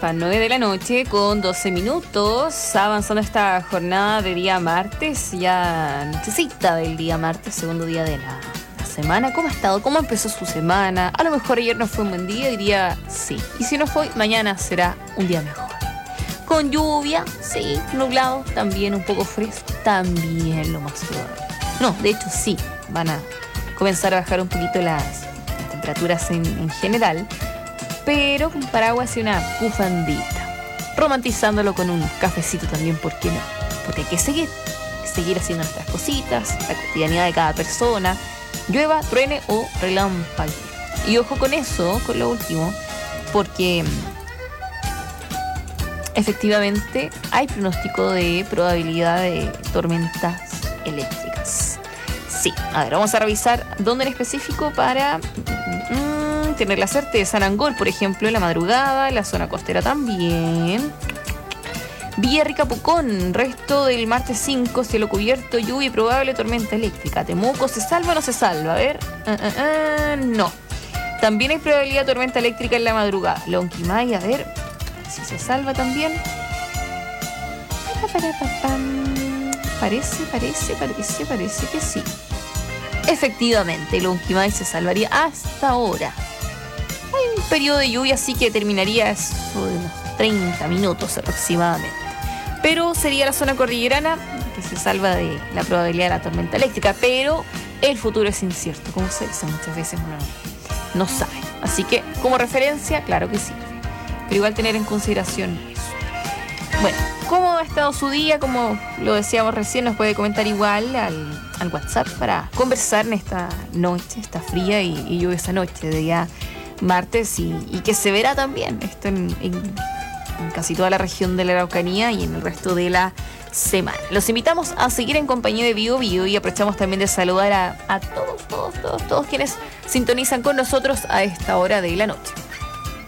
las 9 de la noche con 12 minutos, avanzando esta jornada de día martes, ya nochecita del día martes, segundo día de la semana. ¿Cómo ha estado? ¿Cómo empezó su semana? A lo mejor ayer no fue un buen día, diría sí. Y si no fue, mañana será un día mejor. Con lluvia, sí, nublado, también un poco fresco, también lo más probable. No, de hecho sí, van a comenzar a bajar un poquito las temperaturas en general, pero con paraguas y una bufandita, romantizándolo con un cafecito también, ¿por qué no? Porque hay que seguir haciendo nuestras cositas, la cotidianidad de cada persona, llueva, truene o relampaguee. Y ojo con eso, con lo último, porque efectivamente hay pronóstico de probabilidad de tormentas eléctricas. Sí, a ver, vamos a revisar dónde en específico para tener la certeza. En Angol, por ejemplo, en la madrugada, en la zona costera también. Villarrica, Pucón, resto del martes 5, cielo cubierto, lluvia y probable tormenta eléctrica. Temuco, ¿se salva o no se salva? A ver, no. También hay probabilidad de tormenta eléctrica en la madrugada. Lonquimay, a ver si se salva también. Parece que sí. Efectivamente, Lonquimay se salvaría hasta ahora. Hay un periodo de lluvia, así que terminaría eso de unos 30 minutos aproximadamente. Pero sería la zona cordillerana que se salva de la probabilidad de la tormenta eléctrica. Pero el futuro es incierto, como se dice muchas veces, uno no sabe. Así que, como referencia, claro que sí. Pero igual tener en consideración eso. Bueno, ¿cómo ha estado su día? Como lo decíamos recién, nos puede comentar igual al WhatsApp para conversar en esta noche, esta fría y lluviosa noche de día martes y que se verá también esto en casi toda la región de la Araucanía y en el resto de la semana. Los invitamos a seguir en compañía de Bio Bio y aprovechamos también de saludar a todos quienes sintonizan con nosotros a esta hora de la noche.